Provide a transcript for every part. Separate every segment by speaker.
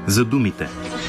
Speaker 1: за думите.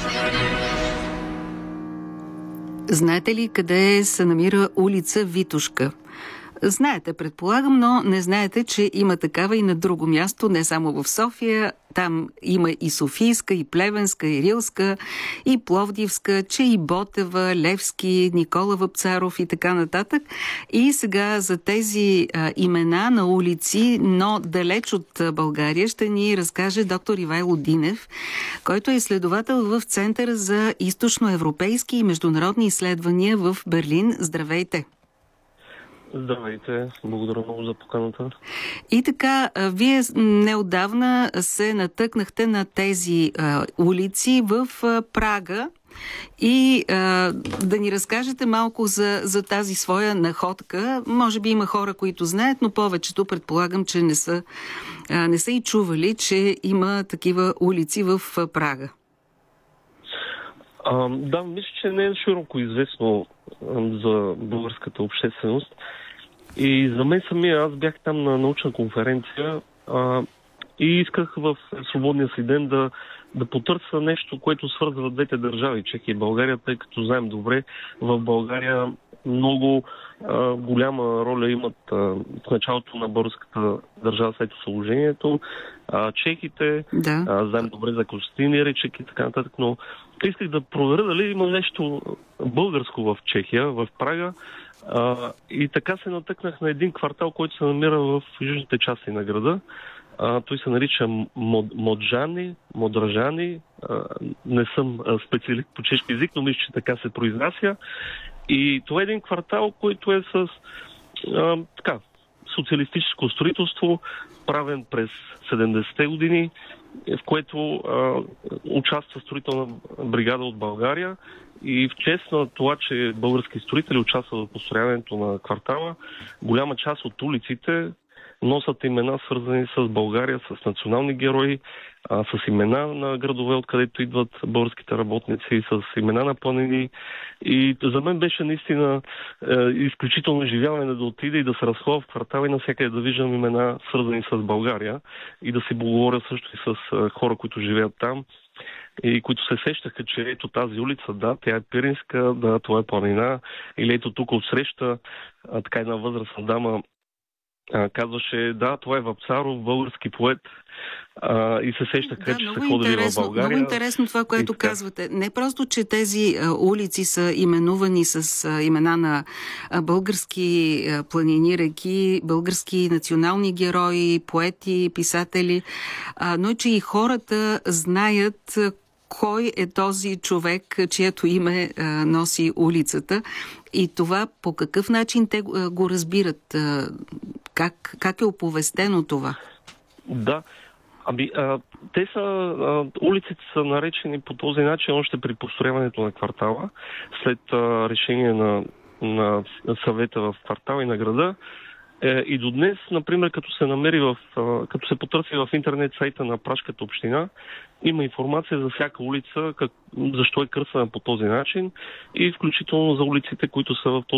Speaker 2: Знаете ли къде се намира улица Витошка? Знаете, предполагам, но не знаете, че има такава и на друго място, не само в София. Там има и Софийска, и Плевенска, и Рилска, и Пловдивска, че и Ботева, Левски, Никола Вапцаров и така нататък. И сега за тези имена на улици, но далеч от България, ще ни разкаже доктор Ивайло Динев, който е изследовател в Центъра за източноевропейски и международни изследвания в Берлин. Здравейте!
Speaker 3: Здравейте, благодаря много за поканата.
Speaker 2: И така, вие неотдавна се натъкнахте на тези улици в Прага и да ни разкажете малко за тази своя находка. Може би има хора, които знаят, но повечето предполагам, че не са и чували, че има такива улици в Прага.
Speaker 3: Да, мисля, че не е широко известно за българската общественост. И за мен самия, аз бях там на научна конференция и исках в свободния си ден да потърся нещо, което свързва двете държави, Чехия и България, тъй като знаем добре, в България много голяма роля имат в началото на българската държава след освобождението. Чехите, знаем добре за Костин Иречек и така нататък, но исках да проверя дали има нещо българско в Чехия, в Прага. И така се натъкнах на един квартал, който се намира в южните части на града. Той се нарича Модражани. Не съм специалист по чешки език, но мисля, че така се произнася. И това е един квартал, който е с социалистическо строителство, правен през 70-те години, в което участва строителна бригада от България. И в чест на това, че български строители участват в построяването на квартала, голяма част от улиците носят имена, свързани с България, с национални герои, с имена на градове, откъдето идват българските работници, с имена на планини. И за мен беше наистина изключително изживяване да отида и да се разходя в квартала и навсякъде да виждам имена, свързани с България и да си поговоря също и с хора, които живеят там и които се сещаха, че ето тази улица, да, тя е Пиринска, да, това е планина, или ето тук отсреща така една възрастна дама казваше, да, това е Вапцаров, български поет, и се сещаха, че са ходили в България.
Speaker 2: Много интересно това, което казвате. Не просто, че тези улици са именувани с имена на български планини, реки, български национални герои, поети, писатели, но че и хората знаят кой е този човек, чието име носи улицата, и това по какъв начин те го разбират? Как е оповестено това?
Speaker 3: Да, те са, улиците са наречени по този начин още при построяването на квартала, след решение на съвета в квартала и на града. И до днес, например, като се потърси в интернет сайта на Пражката община, има информация за всяка улица, защо е кръстена по този начин и включително за улиците, които са в този